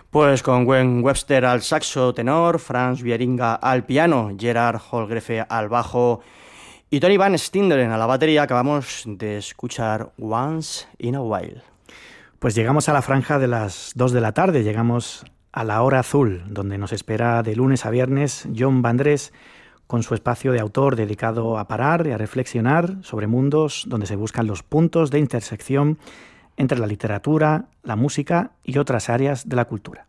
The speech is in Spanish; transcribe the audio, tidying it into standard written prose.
Pues con Gwen Webster al saxo tenor, Franz Wieringa al piano, Gerard Holgrefe al bajo y Tony Van Stinderen a la batería, acabamos de escuchar Once in a While. Pues llegamos a la franja de las 2 de la tarde, llegamos a la hora azul, donde nos espera de lunes a viernes John Vandrés con su espacio de autor dedicado a parar y a reflexionar sobre mundos donde se buscan los puntos de intersección entre la literatura, la música y otras áreas de la cultura.